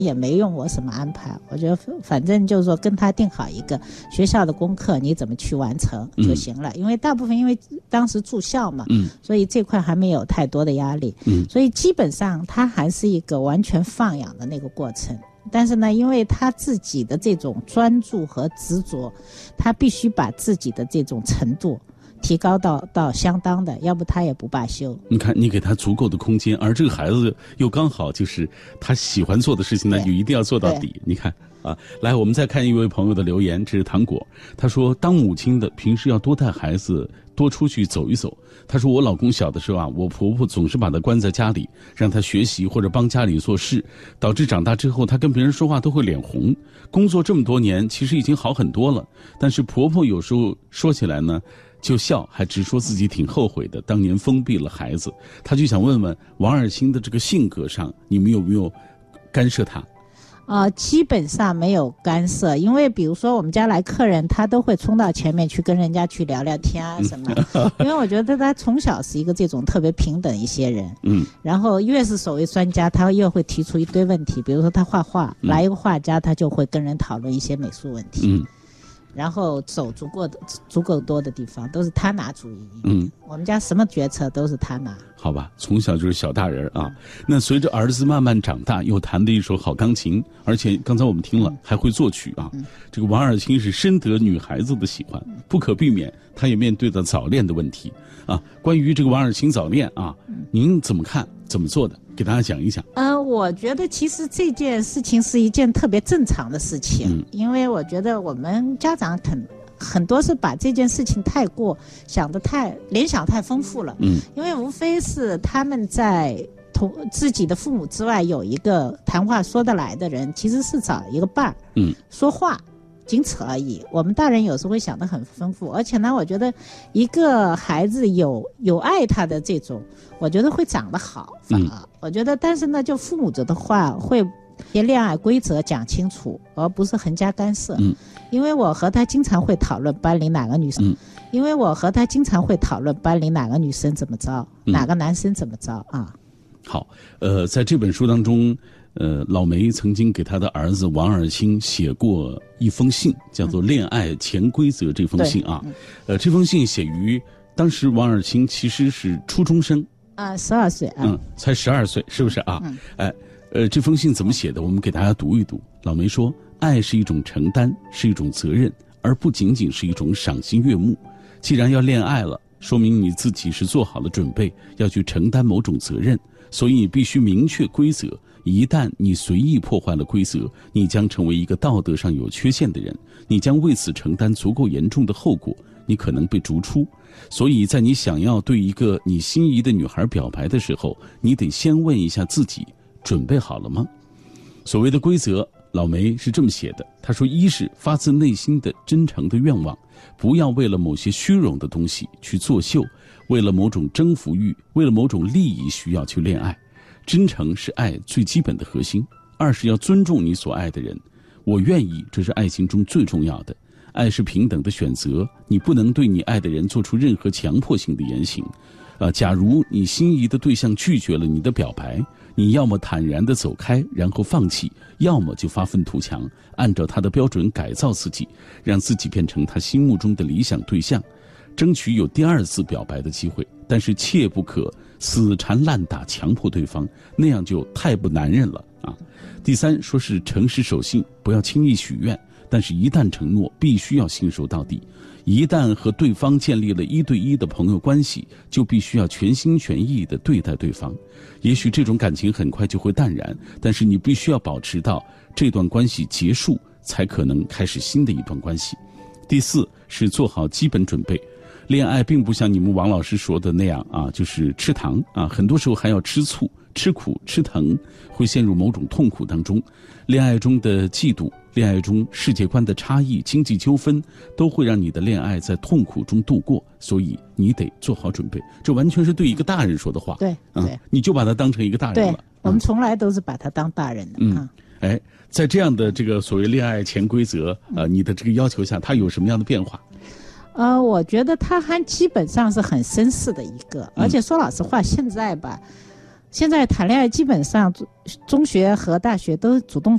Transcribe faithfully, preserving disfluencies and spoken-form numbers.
也没用我什么安排，我觉得反正就是说跟他定好一个学校的功课，你怎么去完成就行了。嗯、因为大部分因为当时住校嘛，嗯、所以这块还没有太多的压力，嗯、所以基本上他还是一个完全放养的那个过程。但是呢，因为他自己的这种专注和执着，他必须把自己的这种程度提高到到相当的，要不他也不罢休。 你看，你给他足够的空间，而这个孩子又刚好就是他喜欢做的事情呢，就一定要做到底。你看啊，来，我们再看一位朋友的留言，这是糖果，他说，当母亲的平时要多带孩子多出去走一走。他说，我老公小的时候啊，我婆婆总是把他关在家里，让他学习或者帮家里做事，导致长大之后他跟别人说话都会脸红。工作这么多年，其实已经好很多了，但是婆婆有时候说起来呢就笑，还直说自己挺后悔的，当年封闭了孩子。他就想问问王尔清的这个性格上，你们有没有干涉他？ 呃，基本上没有干涉，因为比如说我们家来客人，他都会冲到前面去跟人家去聊聊天啊什么。因为我觉得他从小是一个这种特别平等一些人，嗯，然后越是所谓专家，他越会提出一堆问题，比如说他画画，嗯、来一个画家，他就会跟人讨论一些美术问题。嗯，然后走足够的足够多的地方都是他拿主意。嗯，我们家什么决策都是他拿。 好吧，从小就是小大人啊。那随着儿子慢慢长大，又弹得一手好钢琴，而且刚才我们听了、嗯、还会作曲啊。嗯、这个王尔清是深得女孩子的喜欢，不可避免，他也面对着早恋的问题啊。关于这个王尔清早恋啊，嗯、您怎么看？怎么做的？给大家讲一讲。 呃，我觉得其实这件事情是一件特别正常的事情，嗯、因为我觉得我们家长很很多是把这件事情太过想得太联想太丰富了，嗯，因为无非是他们在同自己的父母之外有一个谈话说得来的人，其实是找一个伴儿，嗯，说话。仅此而已。我们大人有时候会想得很丰富，而且呢，我觉得一个孩子有有爱他的这种，我觉得会长得好。反而、嗯、我觉得，但是呢，就父母者的话，会些恋爱规则讲清楚，而不是横加干涉。嗯，因为我和他经常会讨论班里哪个女生，嗯、因为我和他经常会讨论班里哪个女生怎么着，嗯、哪个男生怎么着啊。 好，呃，在这本书当中。呃，老梅曾经给他的儿子王尔清写过一封信，叫做《恋爱潜规则》这封信啊。嗯、呃，这封信写于当时王尔清其实是初中生啊，十二岁， 嗯，才十二岁，是不是啊？嗯、哎，呃，这封信怎么写的？我们给大家读一读。老梅说：“爱是一种承担，是一种责任，而不仅仅是一种赏心悦目。既然要恋爱了，说明你自己是做好了准备，要去承担某种责任，所以你必须明确规则。”一旦你随意破坏了规则，你将成为一个道德上有缺陷的人，你将为此承担足够严重的后果，你可能被逐出。所以在你想要对一个你心仪的女孩表白的时候，你得先问一下自己，准备好了吗？所谓的规则，老梅是这么写的，他说：一是发自内心的真诚的愿望，不要为了某些虚荣的东西去作秀，为了某种征服欲，为了某种利益需要去恋爱。真诚是爱最基本的核心。二是要尊重你所爱的人，我愿意，这是爱情中最重要的。爱是平等的选择，你不能对你爱的人做出任何强迫性的言行。呃，假如你心仪的对象拒绝了你的表白，你要么坦然地走开，然后放弃，要么就发愤图强，按照他的标准改造自己，让自己变成他心目中的理想对象，争取有第二次表白的机会。但是切不可死缠烂打强迫对方，那样就太不男人了啊！第三，说是诚实守信，不要轻易许愿，但是一旦承诺，必须要信守到底。一旦和对方建立了一对一的朋友关系，就必须要全心全意地对待对方。也许这种感情很快就会淡然，但是你必须要保持到这段关系结束，才可能开始新的一段关系。第四是做好基本准备。恋爱并不像你们王老师说的那样啊，就是吃糖啊，很多时候还要吃醋、吃苦、吃疼，会陷入某种痛苦当中。恋爱中的嫉妒，恋爱中世界观的差异、经济纠纷，都会让你的恋爱在痛苦中度过，所以你得做好准备。这完全是对一个大人说的话。 对，对、啊， 你就把他当成一个大人了。 对，我们从来都是把他当大人的。嗯，啊、 哎，在这样的这个所谓恋爱潜规则，呃，你的这个要求下，他有什么样的变化？ 呃，我觉得他还基本上是很绅士的一个，而且说老实话，现在吧，现在谈恋爱基本上中学和大学都是主动